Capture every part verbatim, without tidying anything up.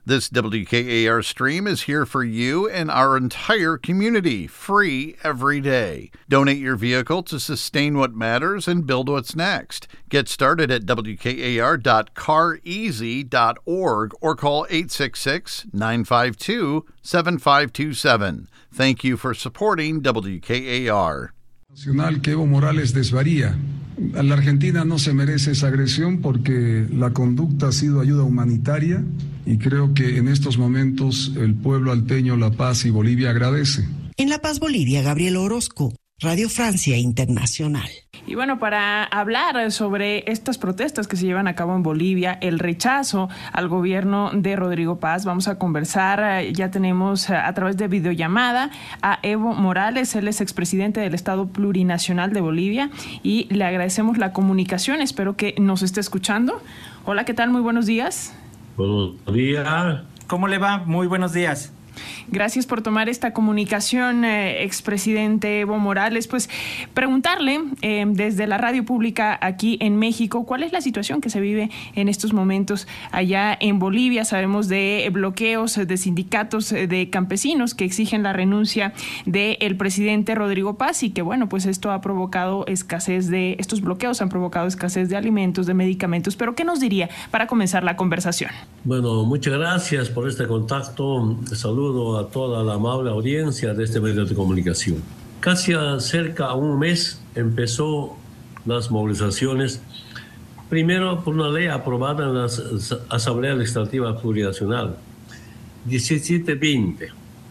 This W K A R stream is here for you and our entire community, free every day. Donate your vehicle to sustain what matters and build what's next. Get started at W K A R dot car easy dot org or call eight six six, nine five two, seven five two seven. Thank you for supporting W K A R. Nacional que Evo Morales desvaría. La Argentina no se merece esa agresión porque la conducta ha sido ayuda humanitaria y creo que en estos momentos el pueblo alteño, La Paz y Bolivia agradece. En La Paz, Bolivia, Gabriel Orozco, Radio Francia Internacional. Y bueno, para hablar sobre estas protestas que se llevan a cabo en Bolivia, el rechazo al gobierno de Rodrigo Paz, vamos a conversar, ya tenemos a través de videollamada a Evo Morales, él es expresidente del Estado Plurinacional de Bolivia y le agradecemos la comunicación, espero que nos esté escuchando. Hola, ¿qué tal? Muy buenos días. Buenos días. ¿Cómo le va? Muy buenos días. Gracias por tomar esta comunicación, eh, expresidente Evo Morales. Pues preguntarle eh, desde la radio pública aquí en México, ¿cuál es la situación que se vive en estos momentos allá en Bolivia? Sabemos de bloqueos de sindicatos de campesinos que exigen la renuncia del presidente Rodrigo Paz y que, bueno, pues esto ha provocado escasez de, estos bloqueos han provocado escasez de alimentos, de medicamentos. Pero, ¿qué nos diría para comenzar la conversación? Bueno, muchas gracias por este contacto. Saludo a toda la amable audiencia de este medio de comunicación. Casi a cerca a un mes empezó las movilizaciones, primero por una ley aprobada en la Asamblea Legislativa Plurinacional, diecisiete veinte,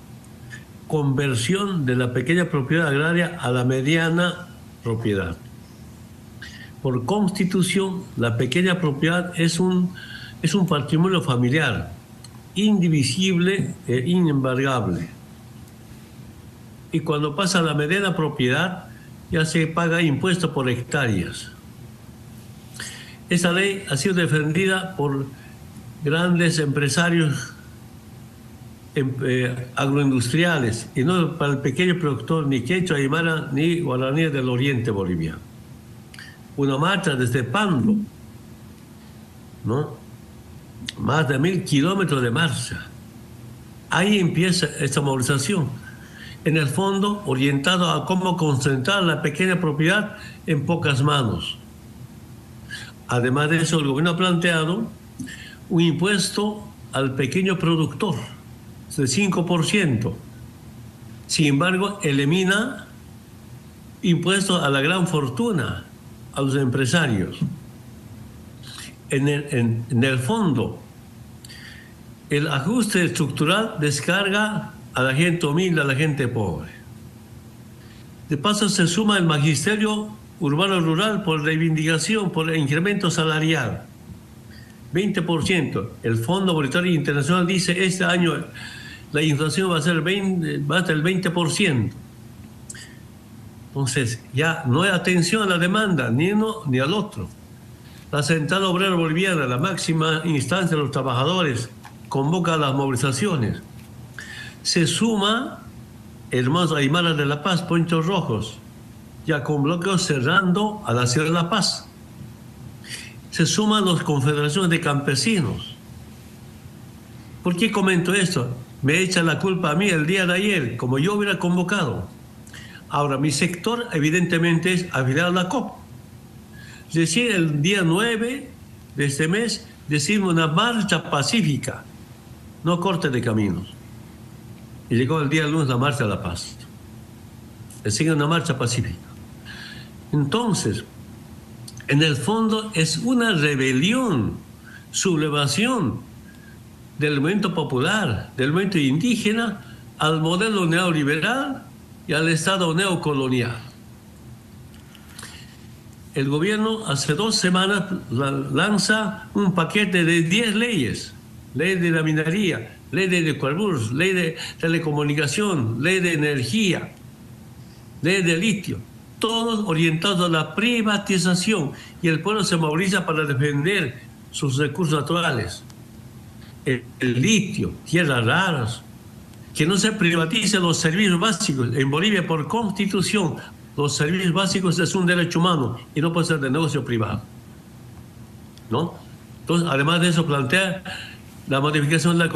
conversión de la pequeña propiedad agraria a la mediana propiedad. Por constitución, la pequeña propiedad es un, es un patrimonio familiar, indivisible e inembargable. Y cuando pasa a la mediana propiedad, ya se paga impuesto por hectáreas. Esta ley ha sido defendida por grandes empresarios eh, agroindustriales y no para el pequeño productor ni quechua, aymara ni guaraní del oriente boliviano. Una marcha desde Pando, ¿no? Más de mil kilómetros de marcha. Ahí empieza esta movilización. En el fondo, orientado a cómo concentrar la pequeña propiedad en pocas manos. Además de eso, el gobierno ha planteado un impuesto al pequeño productor del cinco por ciento. Sin embargo, elimina impuestos a la gran fortuna, a los empresarios. En el, en, en el fondo, el ajuste estructural descarga a la gente humilde, a la gente pobre. De paso se suma el magisterio urbano-rural por reivindicación, por incremento salarial. veinte por ciento. El Fondo Monetario Internacional dice este año la inflación va a ser veinte, va a ser el veinte por ciento. Entonces ya no hay atención a la demanda, ni uno ni al otro. La Central Obrera Boliviana, la máxima instancia de los trabajadores, convoca a las movilizaciones. Se suma Hermanos Aymaras de La Paz, Puentes Rojos, ya con bloqueos cerrando a la ciudad de La Paz. Se suman las confederaciones de campesinos. ¿Por qué comento esto? Me echa la culpa a mí el día de ayer, como yo hubiera convocado. Ahora, mi sector evidentemente es afiliado a la C O P. Es decir, el día nueve de este mes decimos una marcha pacífica, no corte de caminos. Y llegó el día lunes la marcha de la paz. Le sigue una marcha pacífica. Entonces, en el fondo es una rebelión, sublevación del movimiento popular, del movimiento indígena al modelo neoliberal y al Estado neocolonial. El gobierno hace dos semanas lanza un paquete de diez leyes. Ley de la minería, ley de hidrocarburos, ley de telecomunicación, ley de energía, ley de litio. Todos orientados a la privatización. Y el pueblo se moviliza para defender sus recursos naturales. El, el litio, tierras raras. Que no se privaticen los servicios básicos. En Bolivia, por constitución, los servicios básicos es un derecho humano y no puede ser de negocio privado, ¿no? Entonces, además de eso, plantea la modificación de la